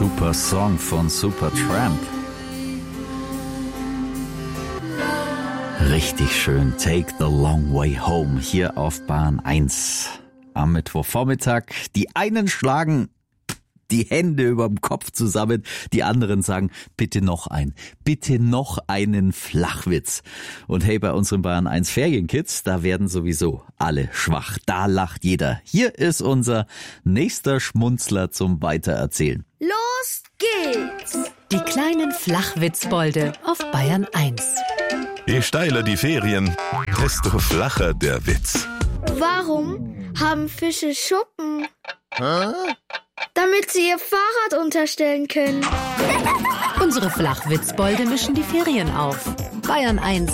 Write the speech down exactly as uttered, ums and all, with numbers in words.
Super Song von Supertramp. Richtig schön. Take the long way home hier auf Bahn eins. Am Mittwochvormittag. Die einen schlagen die Hände überm Kopf zusammen, die anderen sagen, bitte noch ein, bitte noch einen Flachwitz. Und hey, bei unseren Bahn eins Ferienkids, da werden sowieso alle schwach. Da lacht jeder. Hier ist unser nächster Schmunzler zum Weitererzählen. Los geht's! Die kleinen Flachwitzbolde auf Bayern eins. Je steiler die Ferien, desto flacher der Witz. Warum haben Fische Schuppen? Hä? Damit sie ihr Fahrrad unterstellen können. Unsere Flachwitzbolde mischen die Ferien auf. Bayern eins.